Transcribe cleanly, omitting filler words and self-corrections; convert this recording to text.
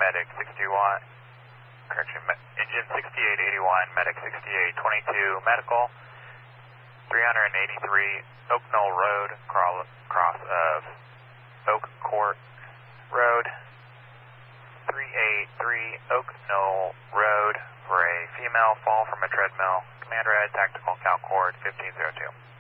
medic 61, correction, engine 6881, medic 6822, medical, 383 Oak Knoll Road, cross of Oak Court Road, 383 Oak Knoll Road for a female fall from a treadmill. Command red, tactical Cal Cord 1502.